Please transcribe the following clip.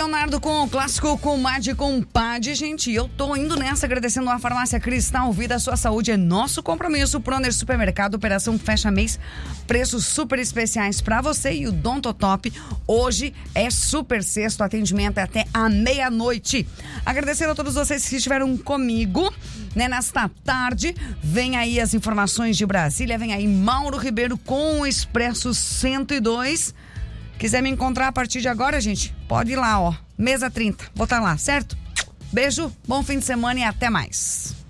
Leonardo com o clássico Comadre Compadre, gente. Eu tô indo nessa, agradecendo a Farmácia Cristal Vida. A sua saúde é nosso compromisso. Proner Supermercado, operação fecha mês, preços super especiais pra você. E o Dontotop, hoje é super sexto, atendimento é até a meia-noite. Agradecendo a todos vocês que estiveram comigo, né, nesta tarde. Vem aí as informações de Brasília, vem aí Mauro Ribeiro com o Expresso 102. Quiser me encontrar a partir de agora, gente, pode ir lá, ó, mesa 30, vou estar lá, certo? Beijo, bom fim de semana e até mais.